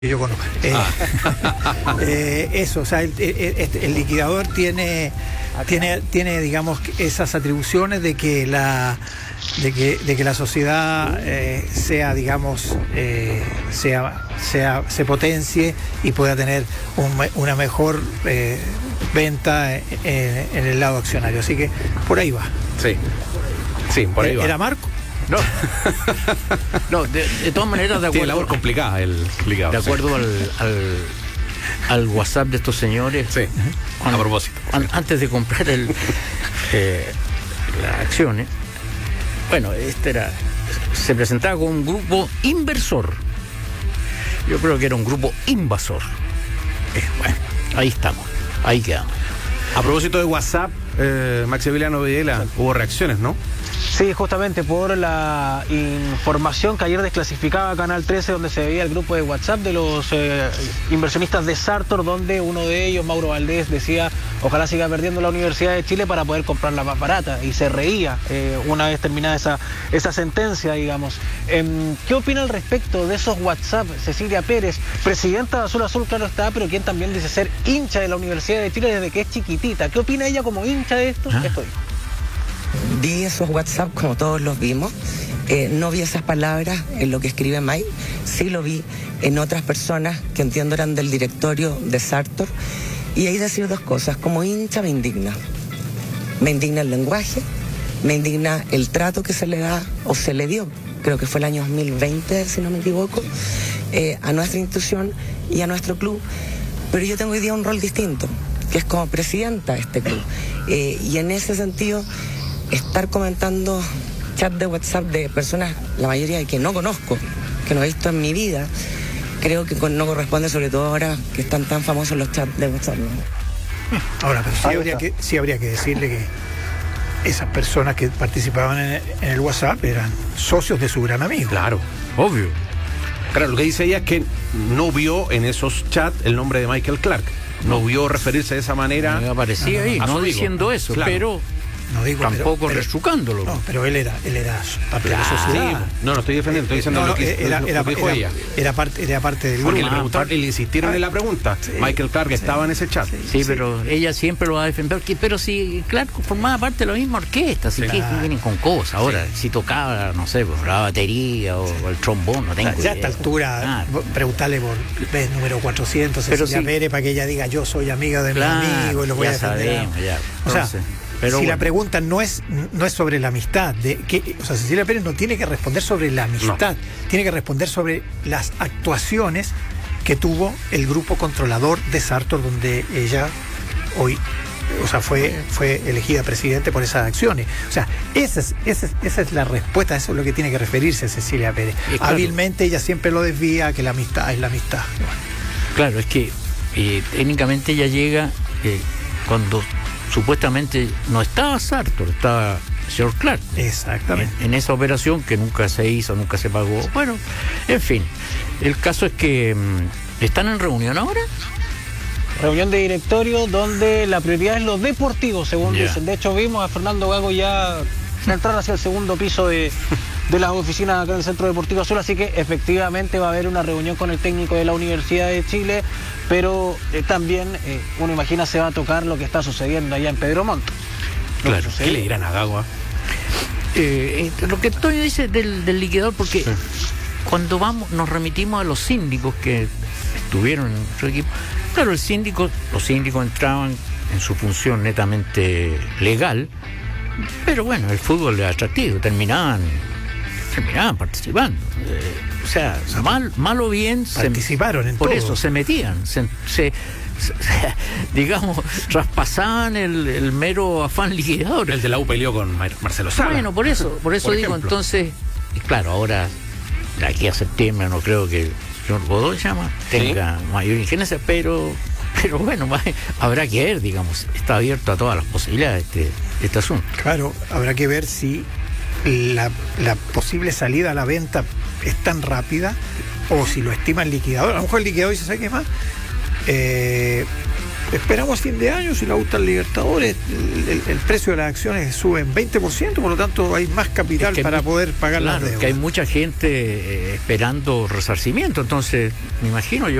Yo conozco. Eso, o sea, el liquidador tiene, digamos, esas atribuciones de que la sociedad sea, digamos, se potencie y pueda tener una mejor venta en el lado accionario. Así que por ahí va. Sí, por ahí va. ¿Era Marco? No, de todas maneras, de acuerdo. Tiene labor complicada el liquidador. De acuerdo al WhatsApp de estos señores. Sí, a propósito. Antes de comprar las acciones, bueno, se presentaba como un grupo inversor. Yo creo que era un grupo invasor. Bueno, ahí estamos, ahí quedamos. A propósito de WhatsApp, Maximiliano Videla, hubo reacciones, ¿no? Sí, justamente por la información que ayer desclasificaba Canal 13, donde se veía el grupo de WhatsApp de los inversionistas de Sartor, donde uno de ellos, Mauro Valdés, decía: ojalá siga perdiendo la Universidad de Chile para poder comprarla más barata, y se reía una vez terminada esa sentencia, digamos. ¿Qué opina al respecto de esos WhatsApp Cecilia Pérez, presidenta de Azul Azul, claro está, pero quien también dice ser hincha de la Universidad de Chile desde que es chiquitita? ¿Qué opina ella como hincha de esto? Esto dijo. Vi esos WhatsApp como todos los vimos. No vi esas palabras en lo que escribe Mike. Sí lo vi en otras personas que entiendo eran del directorio de Sartor. Y ahí decir dos cosas. Como hincha me indigna. Me indigna el lenguaje, me indigna el trato que se le da o se le dio, creo que fue el año 2020, si no me equivoco, a nuestra institución y a nuestro club. Pero yo tengo hoy día un rol distinto, que es como presidenta de este club. Y en ese sentido, estar comentando chat de WhatsApp de personas, la mayoría de que no conozco, que no he visto en mi vida, creo que no corresponde, sobre todo ahora que están tan famosos los chats de WhatsApp, ¿no? Ahora, pero sí habría que decirle que esas personas que participaban en el WhatsApp eran socios de su gran amigo. Claro, obvio. Claro, lo que dice ella es que no vio en esos chats el nombre de Michael Clark. No vio referirse de esa manera. Me aparecía ahí, no diciendo eso, claro. Pero no digo, tampoco retrucándolo. No, pero él era parte de la sociedad. Sí. No estoy defendiendo, estoy diciendo lo que dijo ella. Era parte del grupo. Porque le preguntaron y le insistieron en la pregunta. Sí, Michael Clark estaba en ese chat. Sí, pero ella siempre lo va a defender. Pero si Clark formaba parte de la misma orquesta, así que vienen con cosas. Ahora, si tocaba, no sé, pues, la batería o el trombón, no tengo idea. Ya a esta altura, preguntarle por vez número 400, Cecilia Pérez, para que ella diga: yo soy amiga de mi amigo y lo voy a defender. Pero si la pregunta no es sobre la amistad, o sea, Cecilia Pérez no tiene que responder sobre la amistad, tiene que responder sobre las actuaciones que tuvo el grupo controlador de Sartor, donde ella hoy, o sea, fue elegida presidente por esas acciones. O sea, esa es la respuesta, eso es lo que tiene que referirse Cecilia Pérez. Claro. Hábilmente ella siempre lo desvía, que la amistad es la amistad. Bueno. Claro, es que técnicamente ella llega cuando supuestamente no estaba Sartor, estaba el señor Clark. Exactamente. En esa operación que nunca se hizo, nunca se pagó. Bueno, en fin, el caso es que ¿están en reunión ahora? Reunión de directorio donde la prioridad es lo deportivo, según dicen. De hecho, vimos a Fernando Gago ya entrar hacia el segundo piso de las oficinas acá en el Centro Deportivo Azul, así que efectivamente va a haber una reunión con el técnico de la Universidad de Chile, pero también uno imagina se va a tocar lo que está sucediendo allá en Pedro Montt. Claro, ¿qué le dirán a Gago? Lo que Toño dice del liquidador, porque cuando nos remitimos a los síndicos que estuvieron en nuestro equipo, claro, los síndicos entraban en su función netamente legal, pero bueno, el fútbol es atractivo, terminaban participando. O sea, mal o bien participaron en por todo. eso se metían, digamos, traspasaban el mero afán liquidador. El de la U peleó con Marcelo Sala. Bueno, por eso digo, entonces, claro, ahora de aquí a septiembre no creo que el señor Godoy tenga mayor injerencia, pero bueno, habrá que ver, digamos, está abierto a todas las posibilidades este asunto. Claro, habrá que ver si la posible salida a la venta es tan rápida o si lo estima el liquidador. A lo mejor el liquidador dice: ¿sabe qué más? esperamos a fin de año, si la gustan Libertadores, el precio de las acciones sube en 20%, por lo tanto hay más capital para poder pagar las deudas. Que hay mucha gente esperando resarcimiento, entonces me imagino yo